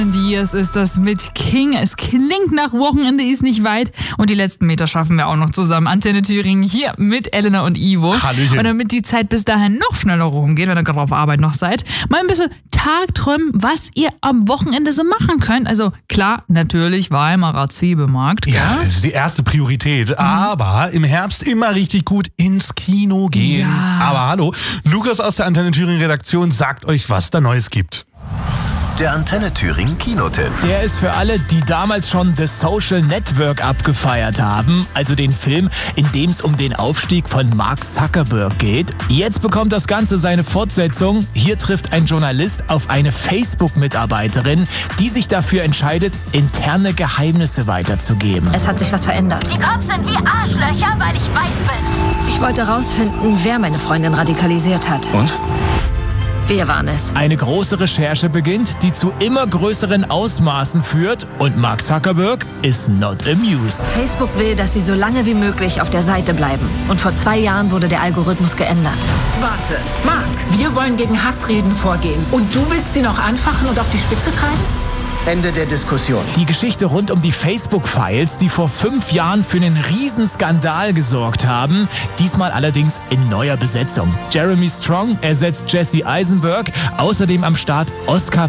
Diaz ist das mit King. Es klingt nach Wochenende, ist nicht weit. Und die letzten Meter schaffen wir auch noch zusammen. Antenne Thüringen hier mit Elena und Ivo. Hallöchen. Und damit die Zeit bis dahin noch schneller rumgeht, wenn ihr gerade auf Arbeit noch seid, mal ein bisschen tagträumen, was ihr am Wochenende so machen könnt. Also klar, natürlich Weimarer Zwiebelmarkt. Ja, das ist die erste Priorität. Aber im Herbst immer richtig gut ins Kino gehen. Ja. Aber hallo, Lukas aus der Antenne Thüringen Redaktion sagt euch, was da Neues gibt. Der Antenne Thüringen Kinotipp. Der ist für alle, die damals schon The Social Network abgefeiert haben, also den Film, in dem es um den Aufstieg von Mark Zuckerberg geht. Jetzt bekommt das Ganze seine Fortsetzung. Hier trifft ein Journalist auf eine Facebook-Mitarbeiterin, die sich dafür entscheidet, interne Geheimnisse weiterzugeben. Es hat sich was verändert. Die Cops sind wie Arschlöcher, weil ich weiß bin. Ich wollte rausfinden, wer meine Freundin radikalisiert hat. Und? Wir waren es. Eine große Recherche beginnt, die zu immer größeren Ausmaßen führt, und Mark Zuckerberg ist not amused. Facebook will, dass sie so lange wie möglich auf der Seite bleiben. Und vor 2 Jahren wurde der Algorithmus geändert. Warte, Mark, wir wollen gegen Hassreden vorgehen. Und du willst sie noch anfachen und auf die Spitze treiben? Ende der Diskussion. Die Geschichte rund um die Facebook-Files, die vor 5 Jahren für einen Riesenskandal gesorgt haben, diesmal allerdings in neuer Besetzung. Jeremy Strong ersetzt Jesse Eisenberg, außerdem am Start Oscar